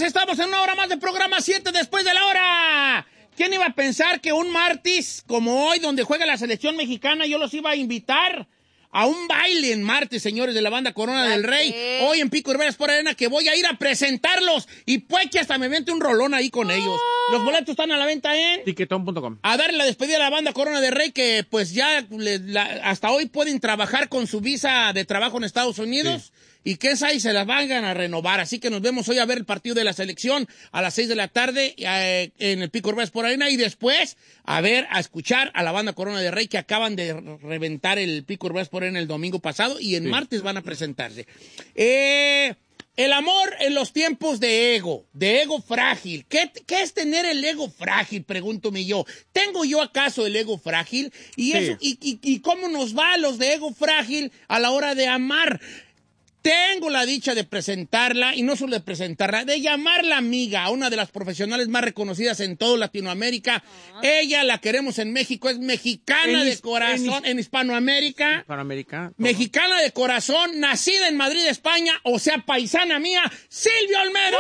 estamos en una hora más de programa 7 después de la hora. ¿Quién iba a pensar que un martes como hoy, donde juega la selección mexicana, yo los iba a invitar a un baile en martes, señores de la banda Corona del Rey? Hoy en Pico Rivera Sport Arena, que voy a ir a presentarlos y pues que hasta me vente un rolón ahí con ellos. Los boletos están a la venta en Tiquetón.com. A darle la despedida a la banda Corona del Rey, que pues ya hasta hoy pueden trabajar con su visa de trabajo en Estados Unidos. Sí. Y que esa y se las van a renovar. Así que nos vemos hoy a ver el partido de la selección a las 6 de la tarde en el Pico Rivera Sport Arena, y después a escuchar a la banda Corona del Rey, que acaban de reventar el Pico Rivera Sport Arena el domingo pasado, y en martes van a presentarse. El amor en los tiempos de ego frágil. ¿Qué es tener el ego frágil? Pregúntome yo. ¿Tengo yo acaso el ego frágil? Y eso, y cómo nos va a los de ego frágil a la hora de amar. Tengo la dicha de presentarla, y no solo de presentarla, de llamarla amiga, a una de las profesionales más reconocidas en toda Latinoamérica. Ella la queremos en México, es mexicana de corazón, en Hispanoamérica. Mexicana de corazón, nacida en Madrid, España, o sea, paisana mía, Silvia Olmedo.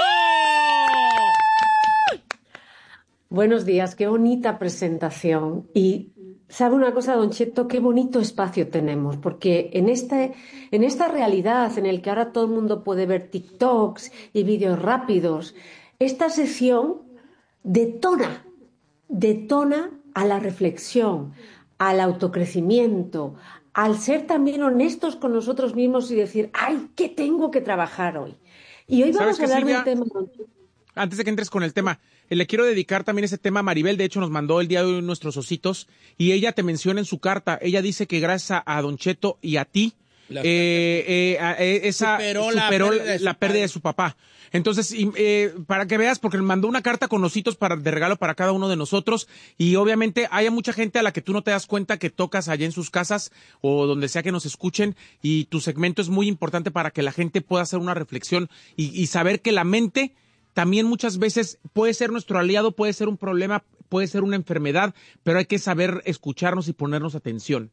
Buenos días, qué bonita presentación. Y ¿sabe una cosa, Don Cheto? Qué bonito espacio tenemos, porque en esta realidad en el que ahora todo el mundo puede ver TikToks y vídeos rápidos, esta sección detona a la reflexión, al autocrecimiento, al ser también honestos con nosotros mismos y decir, ¡ay, qué tengo que trabajar hoy! Y hoy vamos a hablar de un tema, Don Cheto. Antes de que entres con el tema, le quiero dedicar también ese tema a Maribel. De hecho, nos mandó el día de hoy nuestros ositos, y ella te menciona en su carta. Ella dice que gracias a Don Cheto y a ti, superó la pérdida de su papá. Entonces, para que veas, porque me mandó una carta con ositos de regalo para cada uno de nosotros, y obviamente hay mucha gente a la que tú no te das cuenta que tocas allá en sus casas o donde sea que nos escuchen, y tu segmento es muy importante para que la gente pueda hacer una reflexión y saber que la mente también muchas veces puede ser nuestro aliado, puede ser un problema, puede ser una enfermedad, pero hay que saber escucharnos y ponernos atención.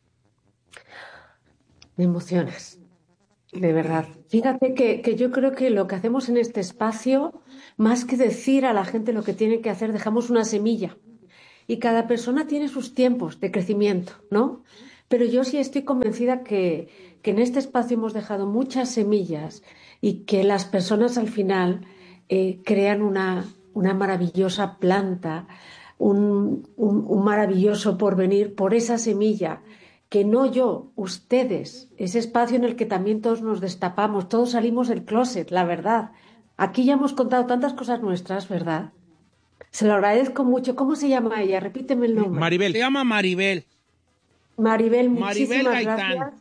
Me emocionas, de verdad. Fíjate que yo creo que lo que hacemos en este espacio, más que decir a la gente lo que tiene que hacer, dejamos una semilla. Y cada persona tiene sus tiempos de crecimiento, ¿no? Pero yo sí estoy convencida que en este espacio hemos dejado muchas semillas, y que las personas al final crean una maravillosa planta, un maravilloso porvenir por esa semilla, que no yo, ustedes, ese espacio en el que también todos nos destapamos, todos salimos del closet, la verdad. Aquí ya hemos contado tantas cosas nuestras, ¿verdad? Se lo agradezco mucho. ¿Cómo se llama ella? Repíteme el nombre. Maribel. Se llama Maribel. Maribel, muchísimas gracias.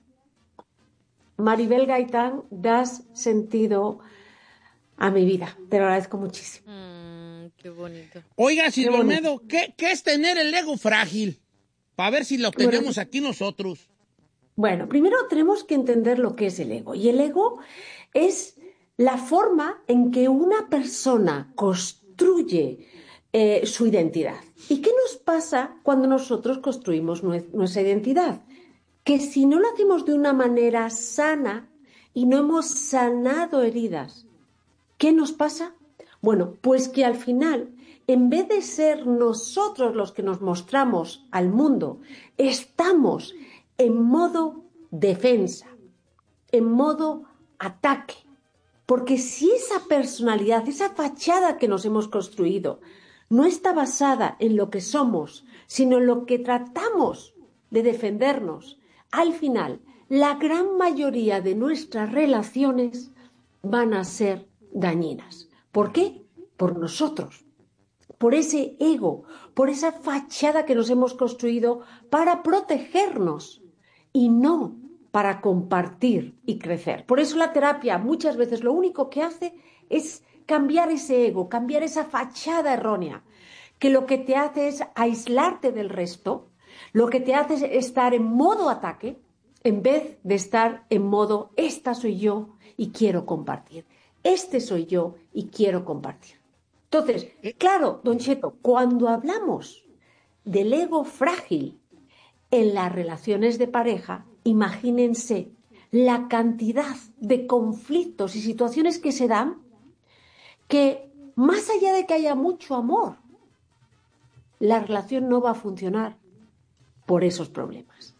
Maribel Gaitán, das sentido a mi vida. Te lo agradezco muchísimo. Qué bonito. Oiga, Silvia Olmedo, ¿qué es tener el ego frágil? Para ver si lo tenemos aquí nosotros. Bueno, primero tenemos que entender lo que es el ego. Y el ego es la forma en que una persona construye su identidad. ¿Y qué nos pasa cuando nosotros construimos nuestra identidad? Que si no lo hacemos de una manera sana y no hemos sanado heridas, ¿qué nos pasa? Bueno, pues que al final, en vez de ser nosotros los que nos mostramos al mundo, estamos en modo defensa, en modo ataque. Porque si esa personalidad, esa fachada que nos hemos construido, no está basada en lo que somos, sino en lo que tratamos de defendernos, al final, la gran mayoría de nuestras relaciones van a ser dañinas. ¿Por qué? Por nosotros, por ese ego, por esa fachada que nos hemos construido para protegernos y no para compartir y crecer. Por eso la terapia muchas veces lo único que hace es cambiar ese ego, cambiar esa fachada errónea, que lo que te hace es aislarte del resto, lo que te hace es estar en modo ataque en vez de estar en modo esta soy yo y quiero compartir. Este soy yo y quiero compartir. Entonces, claro, Don Cheto, cuando hablamos del ego frágil en las relaciones de pareja, imagínense la cantidad de conflictos y situaciones que se dan que más allá de que haya mucho amor, la relación no va a funcionar por esos problemas.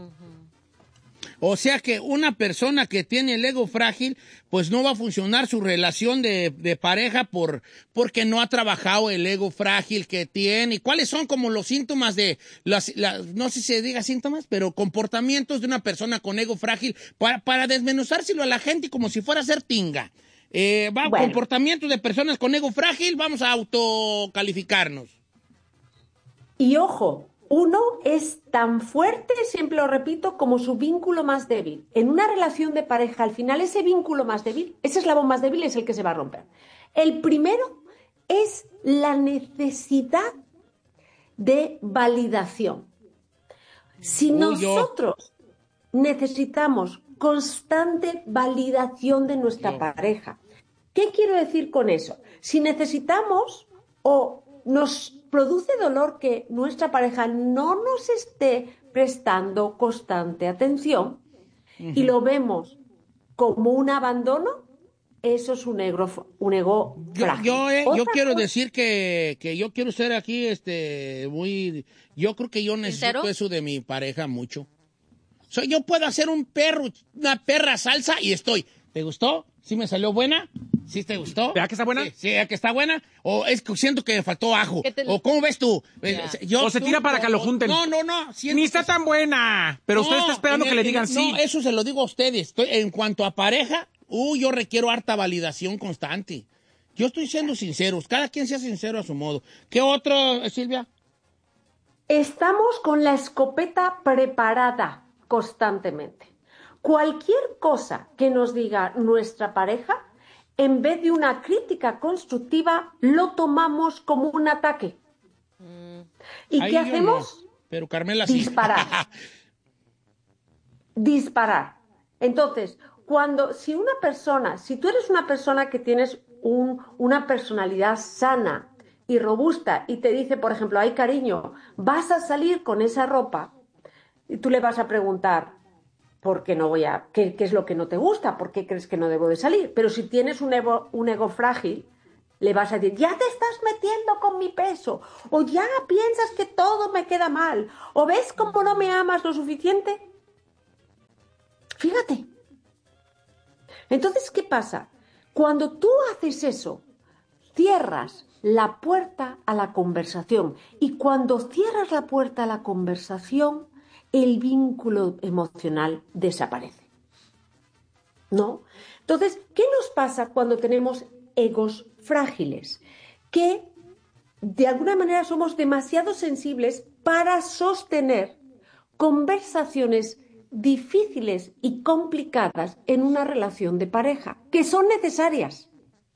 O sea que una persona que tiene el ego frágil, pues no va a funcionar su relación de pareja porque no ha trabajado el ego frágil que tiene. ¿Y cuáles son como los síntomas de, no sé si se diga síntomas, pero comportamientos de una persona con ego frágil para desmenuzárselo a la gente como si fuera a ser tinga? Comportamientos de personas con ego frágil, vamos a autocalificarnos. Y ojo, uno es tan fuerte, siempre lo repito, como su vínculo más débil. En una relación de pareja, al final ese vínculo más débil, ese eslabón más débil es el que se va a romper. El primero es la necesidad de validación. Si nosotros necesitamos constante validación de nuestra pareja, ¿qué quiero decir con eso? Si necesitamos o nos produce dolor que nuestra pareja no nos esté prestando constante atención y lo vemos como un abandono, eso es un ego frágil. Yo quiero decir que yo quiero ser aquí yo creo que yo necesito eso de mi pareja mucho. Yo puedo hacer una perra salsa y estoy. ¿Te gustó? ¿Sí me salió buena? ¿Sí te gustó? ¿Verdad que está buena? Sí, ¿verdad que está buena? ¿O es que siento que me faltó ajo? ¿O cómo ves tú? O se tira para que lo junten. No. Ni está tan buena. Pero usted está esperando que le digan sí. No, eso se lo digo a ustedes. En cuanto a pareja, yo requiero harta validación constante. Yo estoy siendo sincero. Cada quien sea sincero a su modo. ¿Qué otro, Silvia? Estamos con la escopeta preparada constantemente. Cualquier cosa que nos diga nuestra pareja, en vez de una crítica constructiva, lo tomamos como un ataque. ¿Y qué hacemos? No, pero Carmela sí. Disparar. Disparar. Entonces, si tú eres una persona que tienes una personalidad sana y robusta y te dice, por ejemplo, ay cariño, vas a salir con esa ropa, y tú le vas a preguntar, ¿por qué no qué es lo que no te gusta? ¿Por qué crees que no debo de salir? Pero si tienes un ego frágil, le vas a decir, ya te estás metiendo con mi peso, o ya piensas que todo me queda mal, o ves cómo no me amas lo suficiente. Fíjate. Entonces, ¿qué pasa? Cuando tú haces eso, cierras la puerta a la conversación, y cuando cierras la puerta a la conversación, el vínculo emocional desaparece. ¿No? Entonces, ¿qué nos pasa cuando tenemos egos frágiles? Que de alguna manera somos demasiado sensibles para sostener conversaciones difíciles y complicadas en una relación de pareja, que son necesarias.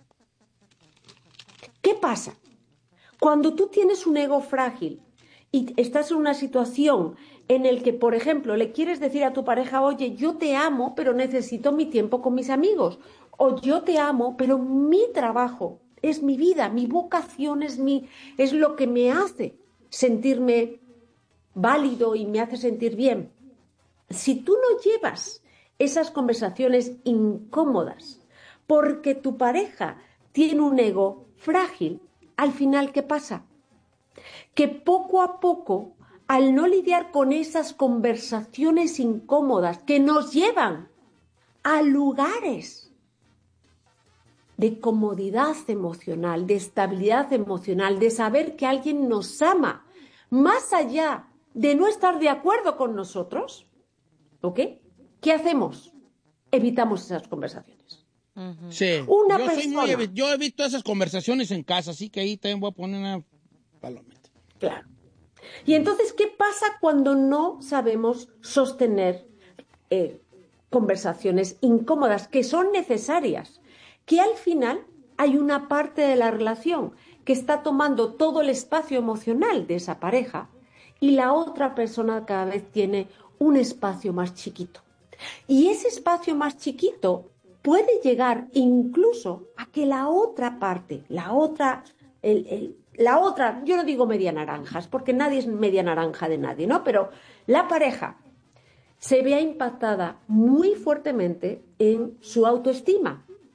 ¿Qué pasa? Cuando tú tienes un ego frágil y estás en una situación en el que, por ejemplo, le quieres decir a tu pareja, oye, yo te amo, pero necesito mi tiempo con mis amigos. O yo te amo, pero mi trabajo es mi vida, mi vocación es lo que me hace sentirme válido y me hace sentir bien. Si tú no llevas esas conversaciones incómodas porque tu pareja tiene un ego frágil, al final, ¿qué pasa? Que poco a poco, al no lidiar con esas conversaciones incómodas que nos llevan a lugares de comodidad emocional, de estabilidad emocional, de saber que alguien nos ama, más allá de no estar de acuerdo con nosotros, ¿ok? ¿Qué hacemos? Evitamos esas conversaciones. Sí. Yo evito esas conversaciones en casa, así que ahí también voy a poner una palomita. Claro. Y entonces, ¿qué pasa cuando no sabemos sostener conversaciones incómodas que son necesarias? Que al final hay una parte de la relación que está tomando todo el espacio emocional de esa pareja y la otra persona cada vez tiene un espacio más chiquito. Y ese espacio más chiquito puede llegar incluso a que la otra parte, la otra, yo no digo media naranjas, porque nadie es media naranja de nadie, ¿no? Pero la pareja se vea impactada muy fuertemente en su autoestima.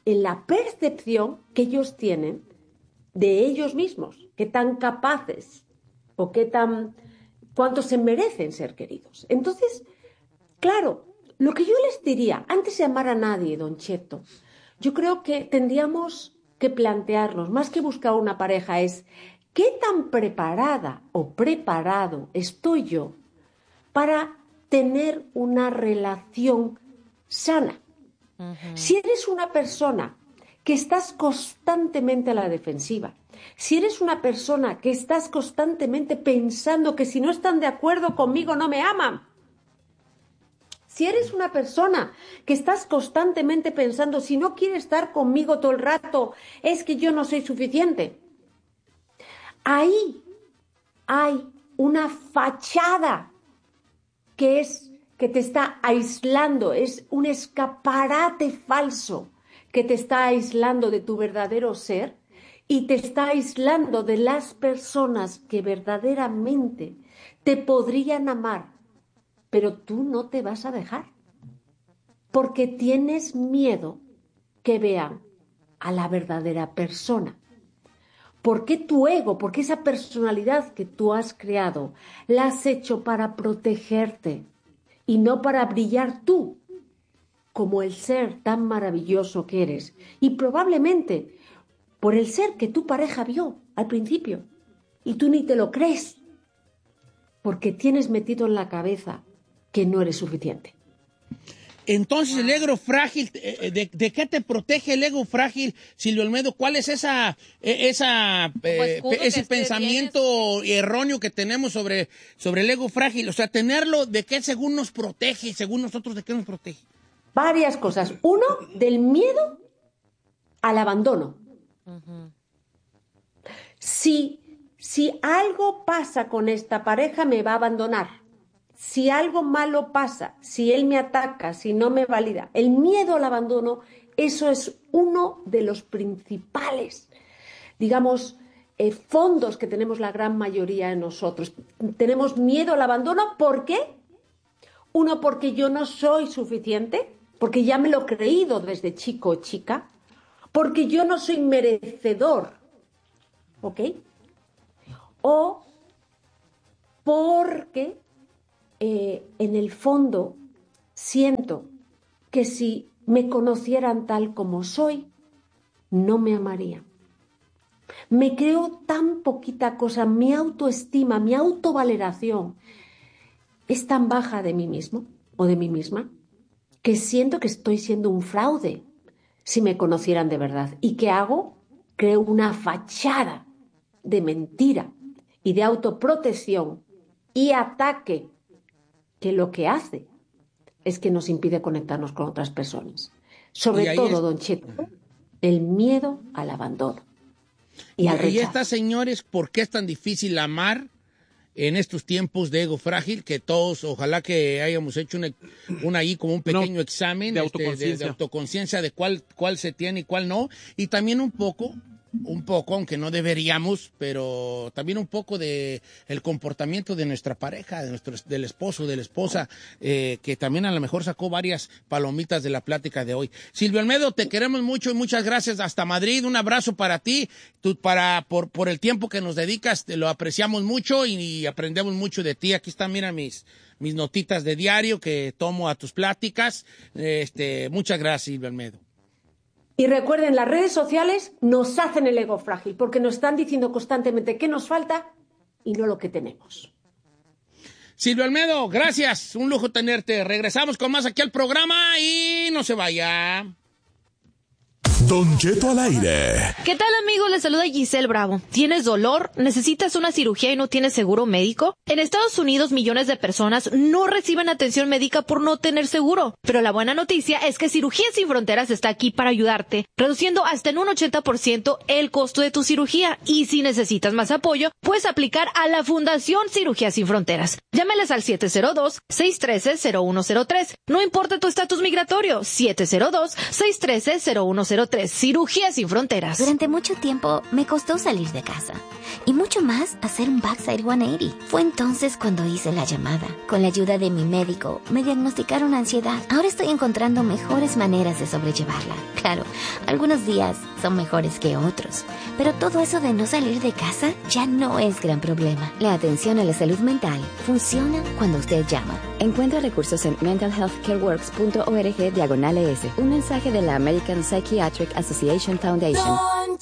en la percepción que ellos tienen de ellos mismos, qué tan capaces o cuánto se merecen ser queridos. Entonces, claro, lo que yo les diría, antes de amar a nadie, Don Cheto, yo creo que tendríamos que plantearnos, más que buscar una pareja, es qué tan preparada o preparado estoy yo para tener una relación sana. Si eres una persona que estás constantemente a la defensiva, si eres una persona que estás constantemente pensando que si no están de acuerdo conmigo no me aman, si eres una persona que estás constantemente pensando si no quiere estar conmigo todo el rato es que yo no soy suficiente, ahí hay una fachada que te está aislando, es un escaparate falso que te está aislando de tu verdadero ser y te está aislando de las personas que verdaderamente te podrían amar, pero tú no te vas a dejar porque tienes miedo que vean a la verdadera persona. ¿Por qué tu ego, por qué esa personalidad que tú has creado, la has hecho para protegerte y no para brillar tú como el ser tan maravilloso que eres? Y probablemente por el ser que tu pareja vio al principio y tú ni te lo crees porque tienes metido en la cabeza que no eres suficiente. Entonces, el ego frágil, ¿de qué te protege el ego frágil, Silvio Olmedo? ¿Cuál es ese pensamiento erróneo que tenemos sobre el ego frágil? O sea, tenerlo, ¿de qué según nos protege? Según nosotros, ¿de qué nos protege? Varias cosas. Uno, del miedo al abandono. Uh-huh. Si algo pasa con esta pareja, me va a abandonar. Si algo malo pasa, si él me ataca, si no me valida, el miedo al abandono, eso es uno de los principales, digamos, fondos que tenemos la gran mayoría de nosotros. Tenemos miedo al abandono, ¿por qué? Uno, porque yo no soy suficiente, porque ya me lo he creído desde chico o chica, porque yo no soy merecedor, ¿ok? O porque en el fondo siento que si me conocieran tal como soy, no me amarían. Me creo tan poquita cosa, mi autoestima, mi autovaloración es tan baja de mí mismo o de mí misma que siento que estoy siendo un fraude si me conocieran de verdad. ¿Y qué hago? Creo una fachada de mentira y de autoprotección y ataque que lo que hace es que nos impide conectarnos con otras personas. Sobre todo, Don Cheto, el miedo al abandono y al rechazo. Y estas, señores, ¿por qué es tan difícil amar en estos tiempos de ego frágil? Que todos, ojalá que hayamos hecho ahí como un pequeño examen de autoconciencia de cuál se tiene y cuál no. Y también un poco, aunque no deberíamos, pero también un poco de el comportamiento de nuestra pareja, del esposo, de la esposa, que también a lo mejor sacó varias palomitas de la plática de hoy. Silvio Olmedo, te queremos mucho y muchas gracias hasta Madrid. Un abrazo para ti, por el tiempo que nos dedicas, te lo apreciamos mucho y aprendemos mucho de ti. Aquí están, mira, mis notitas de diario que tomo a tus pláticas. Muchas gracias, Silvio Olmedo. Y recuerden, las redes sociales nos hacen el ego frágil porque nos están diciendo constantemente qué nos falta y no lo que tenemos. Silvio Olmedo, gracias. Un lujo tenerte. Regresamos con más aquí al programa y no se vaya. Don Cheto al aire. ¿Qué tal, amigos? Les saluda Giselle Bravo. ¿Tienes dolor? ¿Necesitas una cirugía y no tienes seguro médico? En Estados Unidos, millones de personas no reciben atención médica por no tener seguro. Pero la buena noticia es que Cirugías Sin Fronteras está aquí para ayudarte, reduciendo hasta en un 80% el costo de tu cirugía. Y si necesitas más apoyo, puedes aplicar a la Fundación Cirugías Sin Fronteras. Llámeles al 702-613-0103. No importa tu estatus migratorio, 702-613-0103. es Cirugía Sin Fronteras. Durante mucho tiempo me costó salir de casa. Y mucho más hacer un backside 180. Fue entonces cuando hice la llamada. Con la ayuda de mi médico, me diagnosticaron ansiedad. Ahora estoy encontrando mejores maneras de sobrellevarla. Claro, algunos días son mejores que otros. Pero todo eso de no salir de casa ya no es gran problema. La atención a la salud mental funciona cuando usted llama. Encuentra recursos en mentalhealthcareworks.org/ES. Un mensaje de la American Psychiatric Association Foundation.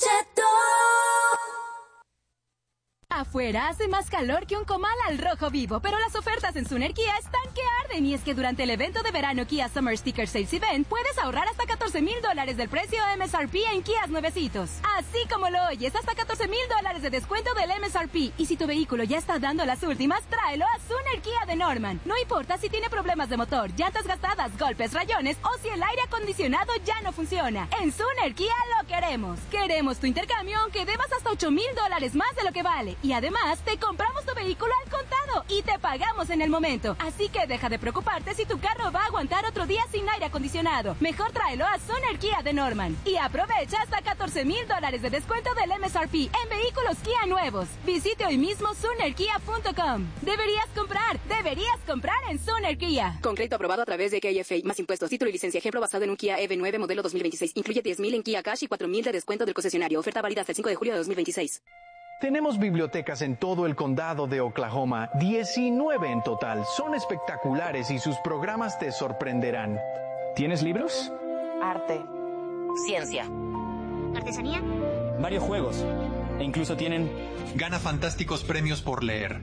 Afuera hace más calor que un comal al rojo vivo, pero las ofertas en Suner Kia están que arden, y es que durante el evento de verano Kia Summer Sticker Sales Event puedes ahorrar hasta $14,000 del precio MSRP en Kias nuevecitos. Así como lo oyes, hasta $14,000 de descuento del MSRP. Y si tu vehículo ya está dando las últimas, tráelo a Suner Kia de Norman. No importa si tiene problemas de motor, llantas gastadas, golpes, rayones o si el aire acondicionado ya no funciona. En Suner Kia lo queremos. Queremos tu intercambio aunque debas hasta $8,000 más de lo que vale. Y además, te compramos tu vehículo al contado y te pagamos en el momento. Así que deja de preocuparte si tu carro va a aguantar otro día sin aire acondicionado. Mejor tráelo a Suner Kia de Norman. Y aprovecha hasta $14,000 de descuento del MSRP en vehículos Kia nuevos. Visite hoy mismo SunerKia.com. Deberías comprar en Suner Kia. Con crédito aprobado a través de KFA, más impuestos, título y licencia. Ejemplo basado en un Kia EV9 modelo 2026. Incluye $10,000 en Kia Cash y $4,000 de descuento del concesionario. Oferta válida hasta el 5 de julio de 2026. Tenemos bibliotecas en todo el condado de Oklahoma, 19 en total. Son espectaculares y sus programas te sorprenderán. ¿Tienes libros? Arte. Ciencia. ¿Artesanía? Varios juegos. E incluso tienen... Gana fantásticos premios por leer.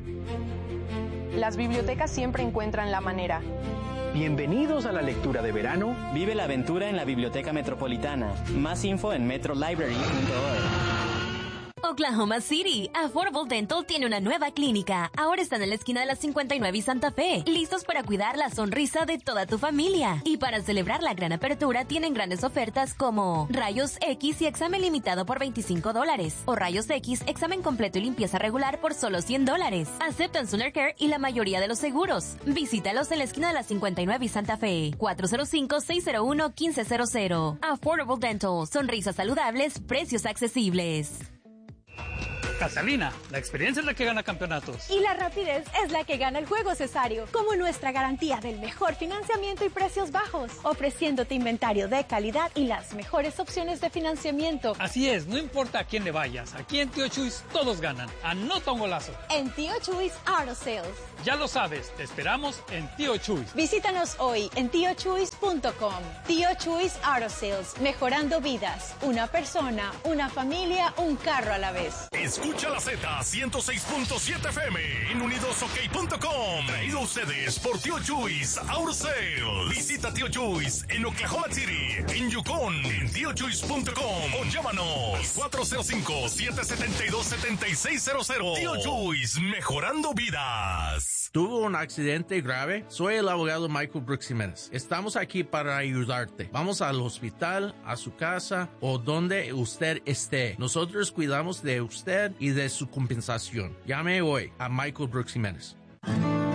Las bibliotecas siempre encuentran la manera. Bienvenidos a la lectura de verano. Vive la aventura en la Biblioteca Metropolitana. Más info en metrolibrary.org. Oklahoma City, Affordable Dental tiene una nueva clínica. Ahora están en la esquina de la 59 y Santa Fe, listos para cuidar la sonrisa de toda tu familia. Y para celebrar la gran apertura, tienen grandes ofertas como rayos X y examen limitado por $25, o rayos X, examen completo y limpieza regular por solo $100. Aceptan Suner Care y la mayoría de los seguros. Visítalos en la esquina de la 59 y Santa Fe, 405-601-1500. Affordable Dental, sonrisas saludables, precios accesibles. Catalina, la experiencia es la que gana campeonatos. Y la rapidez es la que gana el juego, Cesario. Como nuestra garantía del mejor financiamiento y precios bajos, ofreciéndote inventario de calidad y las mejores opciones de financiamiento. Así es, no importa a quién le vayas, aquí en Tío Chuys todos ganan. Anota un golazo. En Tío Chuys Auto Sales. Ya lo sabes, te esperamos en Tío Chuys. Visítanos hoy en tiochuys.com. Tío Chuys Auto Sales, mejorando vidas. Una persona, una familia, un carro a la vez. Escucha la Z 106.7 FM en unidosok.com. Traído a ustedes por Tío Chuys Auto Sales. Visita Tío Chuys en Oklahoma City, en Yukon, en tiochuys.com o llámanos 405-772-7600. Tío Chuys, mejorando vidas. ¿Tuvo un accidente grave? Soy el abogado Michael Brooks Jiménez. Estamos aquí para ayudarte. Vamos al hospital, a su casa o donde usted esté. Nosotros cuidamos de usted y de su compensación. Llame hoy a Michael Brooks Jiménez.